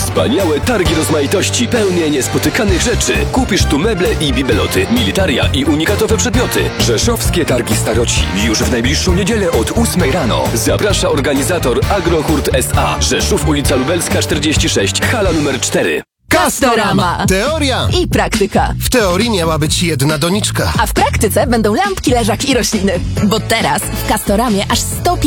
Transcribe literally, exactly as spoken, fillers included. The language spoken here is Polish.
Wspaniałe targi rozmaitości pełne niespotykanych rzeczy. Kupisz tu meble i bibeloty, militaria i unikatowe przedmioty. Rzeszowskie Targi Staroci. Już w najbliższą niedzielę od ósmej rano. Zaprasza organizator Agrohurt S A. Rzeszów, ulica Lubelska czterdzieści sześć, hala numer cztery. Castorama. Teoria I praktyka. W teorii miała być jedna doniczka. A w praktyce będą lampki, leżak i rośliny. Bo teraz w Castoramie aż sto